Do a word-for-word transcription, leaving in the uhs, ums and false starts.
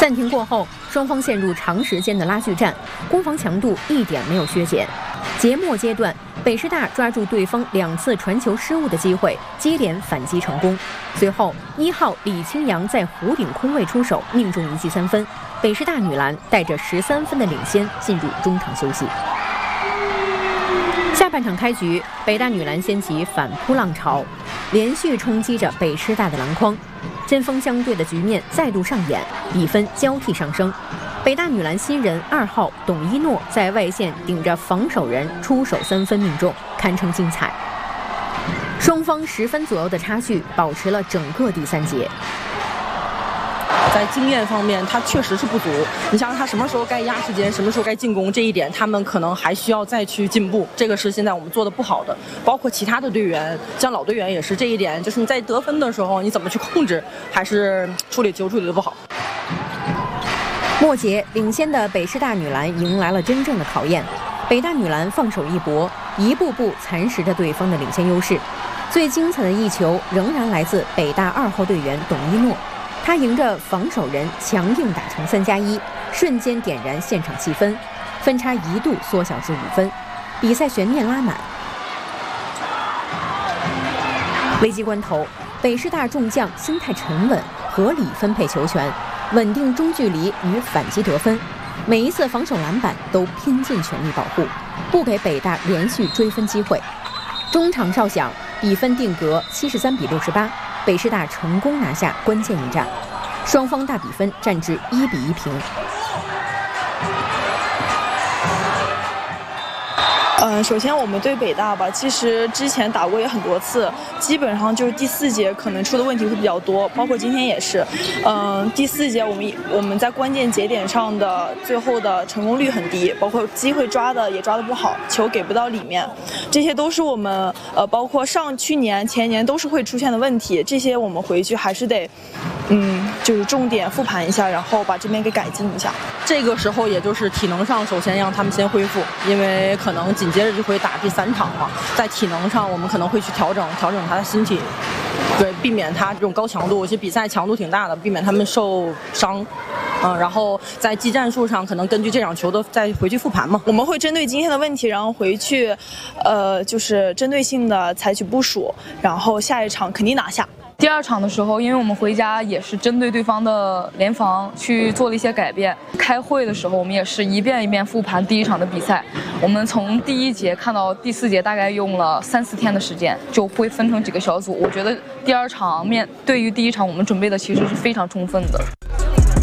暂停过后，双方陷入长时间的拉锯战，攻防强度一点没有削减。节末阶段，北师大抓住对方两次传球失误的机会，接连反击成功。随后，一号李清阳在弧顶空位出手，命中一记三分。北师大女篮带着十三分的领先进入中场休息。下半场开局，北大女篮掀起反扑浪潮，连续冲击着北师大的篮筐，针锋相对的局面再度上演，比分交替上升。北大女篮新人二号董一诺在外线顶着防守人出手三分命中，堪称精彩。双方十分左右的差距保持了整个第三节。 在经验方面，他确实是不足。你像他什么时候该压时间，什么时候该进攻，这一点他们可能还需要再去进步。这个是现在我们做的不好的。包括其他的队员，像老队员也是这一点，就是你在得分的时候，你怎么去控制，还是处理球处理的不好。 末节，领先的北师大女篮迎来了真正的考验。北大女篮放手一搏，一步步蚕食着对方的领先优势。最精彩的一球仍然来自北大二号队员董一诺。他迎着防守人强硬打成三加一，瞬间点燃现场气氛，分差一度缩小至五分，比赛悬念拉满。危机关头，北师大众将心态沉稳，合理分配球权，稳定中距离与反击得分，每一次防守篮板都拼尽全力保护，不给北大连续追分机会。中场哨响，比分定格七十三比六十八。北师大成功拿下关键一战，双方大比分战至一比一平。 嗯，首先我们对北大吧，其实之前打过也很多次，基本上就是第四节可能出的问题会比较多，包括今天也是。嗯，第四节我们我们在关键节点上的最后的成功率很低，包括机会抓的也抓的不好，球给不到里面，这些都是我们呃，包括上去年前年都是会出现的问题，这些我们回去还是得。嗯，就是重点复盘一下，然后把这边给改进一下。 这个时候也就是体能上，首先让他们先恢复，因为可能紧接着就会打第三场嘛。在体能上，我们可能会去调整调整他的身体，对，避免他这种高强度，其实比赛强度挺大的，避免他们受伤。嗯，然后在技战术上，可能根据这场球的再回去复盘嘛。 我们会针对今天的问题，然后回去，呃，就是针对性的采取部署，然后下一场肯定拿下。 第二场的时候，因为我们回家也是针对对方的联防去做了一些改变。开会的时候，我们也是一遍一遍复盘第一场的比赛。我们从第一节看到第四节，大概用了三四天的时间，就会分成几个小组。我觉得第二场面对于第一场，我们准备的其实是非常充分的。